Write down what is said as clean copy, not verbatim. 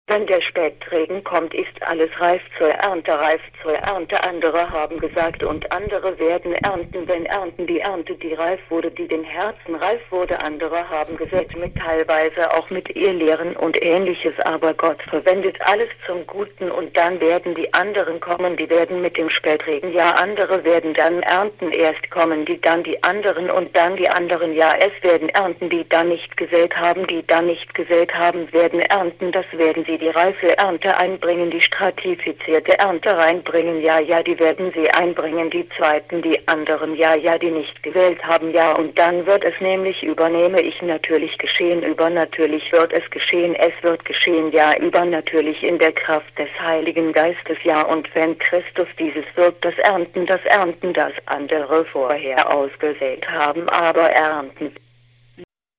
Wenn der Spätregen kommt, ist alles reif zur Ernte, reif zur Ernte. Andere haben gesagt, und andere werden ernten, wenn ernten die Ernte, die reif wurde, die den Herzen reif wurde. Andere haben gesät mit teilweise auch mit Irrlehren und Ähnliches, aber Gott verwendet alles zum Guten, und dann werden die anderen kommen, die werden mit dem Spätregen, ja, andere werden dann ernten, erst kommen die, dann die anderen und dann die anderen, ja, es werden ernten, die dann nicht gesät haben, die dann nicht gesät haben, werden ernten, das werden sie die reife Ernte einbringen, die stratifizierte Ernte reinbringen, ja, ja, die werden sie einbringen, die zweiten, die anderen, ja, ja, die nicht gewählt haben, ja, und dann wird es nämlich, übernehme ich natürlich geschehen, übernatürlich wird es wird geschehen, ja, übernatürlich in der Kraft des Heiligen Geistes, ja, und wenn Christus dieses wirkt, das Ernten, das andere vorher ausgesät haben, aber ernten.